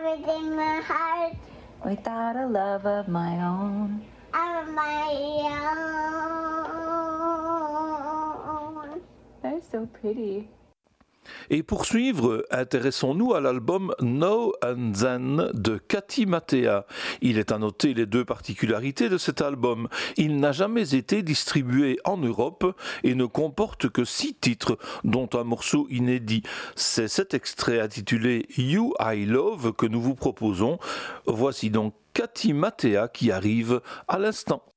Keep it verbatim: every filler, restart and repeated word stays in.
everything my heart. Without a love of my own. Of my own. That is so pretty. Et pour suivre, intéressons-nous à l'album Now and Then de Katy Mattea. Il est à noter les deux particularités de cet album. Il n'a jamais été distribué en Europe et ne comporte que six titres, dont un morceau inédit. C'est cet extrait intitulé You I Love que nous vous proposons. Voici donc Katy Mattea qui arrive à l'instant.